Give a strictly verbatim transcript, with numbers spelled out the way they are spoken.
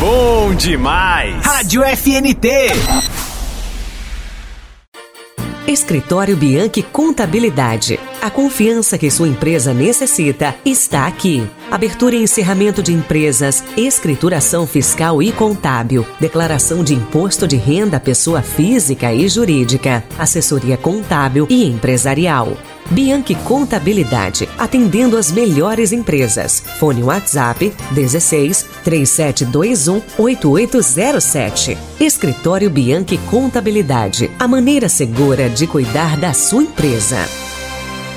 bom demais. Rádio F N T. Escritório Bianchi Contabilidade. A confiança que sua empresa necessita está aqui. Abertura e encerramento de empresas, escrituração fiscal e contábil, declaração de imposto de renda pessoa física e jurídica, assessoria contábil e empresarial. Bianchi Contabilidade, atendendo as melhores empresas. Fone WhatsApp dezesseis, três sete dois um, oito oito zero sete. Escritório Bianchi Contabilidade, a maneira segura de cuidar da sua empresa.